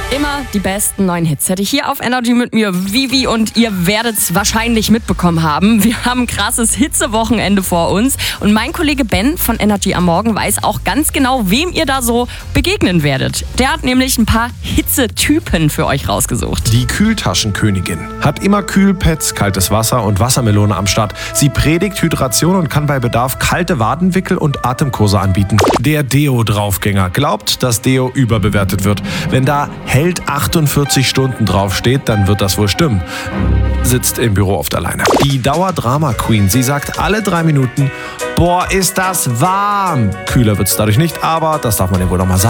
Immer die besten neuen Hits hätte ich hier auf Energy mit mir, Vivi, und ihr werdet es wahrscheinlich mitbekommen haben. Wir haben ein krasses Hitzewochenende vor uns und mein Kollege Ben von Energy am Morgen weiß auch ganz genau, wem ihr da so begegnen werdet. Der hat nämlich ein paar Hitzetypen für euch rausgesucht. Die Kühltaschenkönigin hat immer Kühlpads, kaltes Wasser und Wassermelone am Start. Sie predigt Hydration und kann bei Bedarf kalte Wadenwickel und Atemkurse anbieten. Der Deo-Draufgänger glaubt, dass Deo überbewertet wird. Wenn da hält 48 Stunden draufsteht, dann wird das wohl stimmen. Sitzt im Büro oft alleine. Die Dauerdrama-Queen, sie sagt alle 3 Minuten, boah, ist das warm. Kühler wird's dadurch nicht, aber das darf man ja wohl noch mal sagen.